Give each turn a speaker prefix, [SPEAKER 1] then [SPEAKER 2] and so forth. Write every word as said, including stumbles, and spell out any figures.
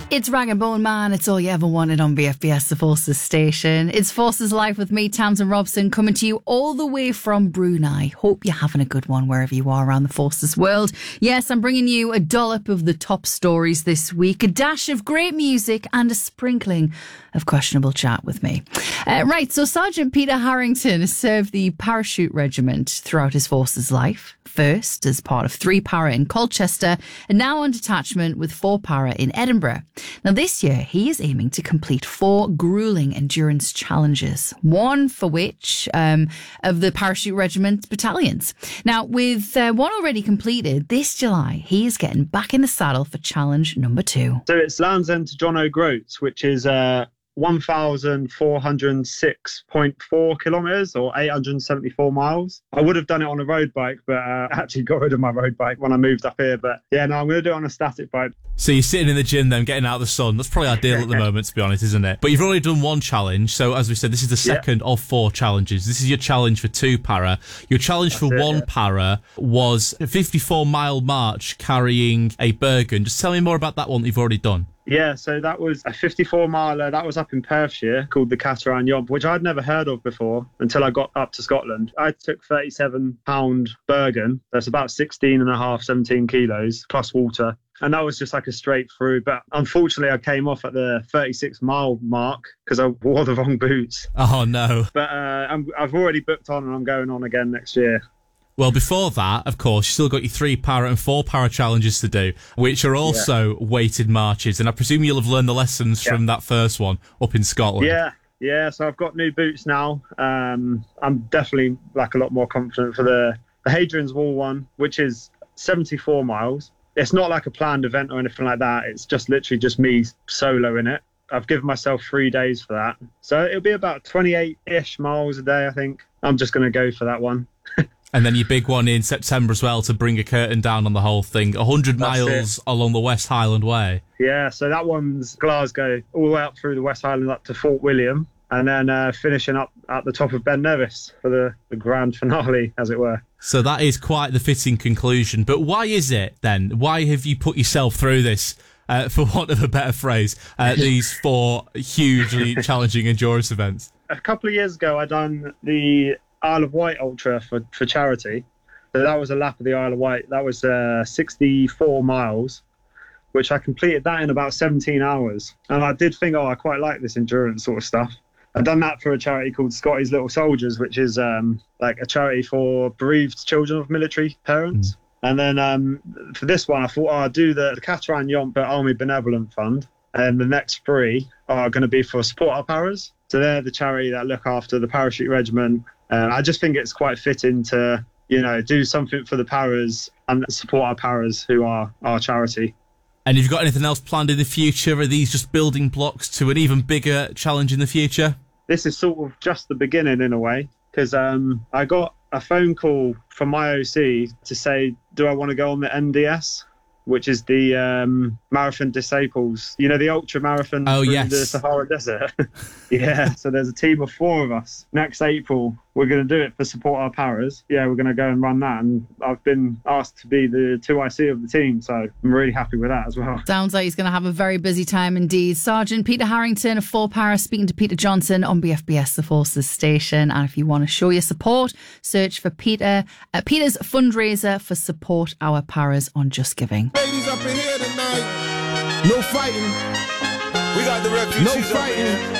[SPEAKER 1] It's Rag and Bone Man. It's all you ever wanted on B F B S, the Forces station. It's Forces Life with me, Tamsin Robson, coming to you all the way from Brunei. Hope you're having a good one wherever you are around the Forces world. Yes, I'm bringing you a dollop of the top stories this week, a dash of great music and a sprinkling of questionable chat with me. Uh, right, so Sergeant Peter Harrington has served the Parachute Regiment throughout his Forces life. First as part of three para in Colchester and now on detachment with four para in Edinburgh. Now this year he is aiming to complete four gruelling endurance challenges, one for which um, of the Parachute Regiment battalions. Now with uh, one already completed, this July he is getting back in the saddle for challenge number two.
[SPEAKER 2] So it's Land's End to John O'Groats, which is uh, one thousand four hundred six point four kilometres or eight hundred seventy-four miles. I would have done it on a road bike, but uh, I actually got rid of my road bike when I moved up here. But yeah, no, I'm going to do it on a static bike.
[SPEAKER 3] So you're sitting in the gym then, getting out of the sun. That's probably ideal at the moment, to be honest, isn't it? But you've already done one challenge. So as we said, this is the second yeah. of four challenges. This is your challenge for two para. Your challenge
[SPEAKER 2] That's
[SPEAKER 3] for
[SPEAKER 2] it,
[SPEAKER 3] one
[SPEAKER 2] yeah.
[SPEAKER 3] para was a fifty-four mile march carrying a Bergen. Just tell me more about that one that you've already done.
[SPEAKER 2] Yeah, so that was a fifty-four miler. That was up in Perthshire called the Cateran Yomp, which I'd never heard of before until I got up to Scotland. I took thirty-seven pound Bergen. That's about sixteen and a half, seventeen kilos plus water. And that was just like a straight through. But unfortunately, I came off at the thirty-six mile mark because I wore the wrong boots.
[SPEAKER 3] Oh, no.
[SPEAKER 2] But uh, I'm, I've already booked on and I'm going on again next year.
[SPEAKER 3] Well, before that, of course, you still got your three para and four para challenges to do, which are also yeah. weighted marches. And I presume you'll have learned the lessons yeah. from that first one up in Scotland.
[SPEAKER 2] Yeah, yeah. So I've got new boots now. Um, I'm definitely like a lot more confident for the, the Hadrian's Wall one, which is seventy-four miles. It's not like a planned event or anything like that. It's just literally just me solo in it. I've given myself three days for that. So it'll be about twenty-eight-ish miles a day, I think. I'm just going to go for that one.
[SPEAKER 3] And then your big one in September as well to bring a curtain down on the whole thing. one hundred That's miles it. Along the West Highland Way.
[SPEAKER 2] Yeah, so that one's Glasgow, all the way up through the West Highland up to Fort William. And then uh, finishing up at the top of Ben Nevis for the, the grand finale, as it were.
[SPEAKER 3] So that is quite the fitting conclusion. But why is it, then? Why have you put yourself through this, uh, for want of a better phrase, uh, these four hugely challenging endurance events?
[SPEAKER 2] A couple of years ago, I done the Isle of Wight Ultra for, for charity. So that was a lap of the Isle of Wight. That was uh, sixty-four miles, which I completed that in about seventeen hours. And I did think, oh, I quite like this endurance sort of stuff. I've done that for a charity called Scotty's Little Soldiers, which is um, like a charity for bereaved children of military parents. Mm. And then um, for this one, I thought, oh, I'll do the, the Cateran Yomp Army Benevolent Fund. And the next three are going to be for Support Our Paras. So they're the charity that look after the Parachute Regiment. Uh, I just think it's quite fitting to, you know, do something for the paras and support our paras who are our charity.
[SPEAKER 3] And have you got anything else planned in the future? Are these just building blocks to an even bigger challenge in the future?
[SPEAKER 2] This is sort of just the beginning in a way, because um, I got a phone call from my O C to say, do I want to go on the M D S, which is the um, Marathon Disciples, you know, the ultra marathon
[SPEAKER 3] oh,
[SPEAKER 2] through
[SPEAKER 3] yes.
[SPEAKER 2] the Sahara Desert. Yeah, so there's a team of four of us. Next April, we're going to do it for Support Our Paras. Yeah, we're going to go and run that. And I've been asked to be the two I C of the team, so I'm really happy with that as well.
[SPEAKER 1] Sounds like he's going to have a very busy time indeed. Sergeant Peter Harrington of four para speaking to Peter Johnson on B F B S, the Forces station. And if you want to show your support, search for Peter uh, Peter's fundraiser for Support Our Paras on Just Giving.
[SPEAKER 4] Ladies up in here tonight. No fighting. We got the refugees. No fighting.